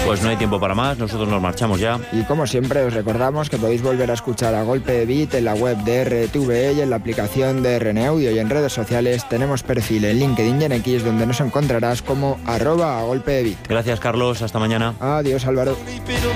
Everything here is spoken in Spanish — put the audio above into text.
Pues no hay tiempo para más, nosotros nos marchamos ya. Y como siempre os recordamos que podéis volver a escuchar A Golpe de Beat en la web de RTVE y en la aplicación de RN Audio, y en redes sociales tenemos perfil en LinkedIn y en X, donde nos encontrarás como @agolpedebeat. Gracias, Carlos, hasta mañana. Adiós, Álvaro.